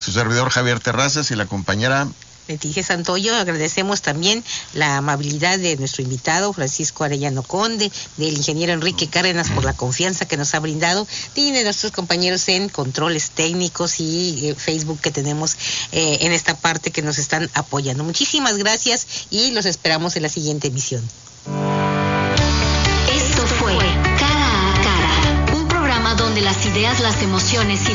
su servidor Javier Terrazas y la compañera Leticia Santoyo. Agradecemos también la amabilidad de nuestro invitado Francisco Arellano Conde, del ingeniero Enrique Cárdenas por la confianza que nos ha brindado, y de nuestros compañeros en controles técnicos y Facebook que tenemos en esta parte que nos están apoyando. Muchísimas gracias y los esperamos en la siguiente emisión. Esto fue Cara a Cara, un programa donde las ideas, las emociones y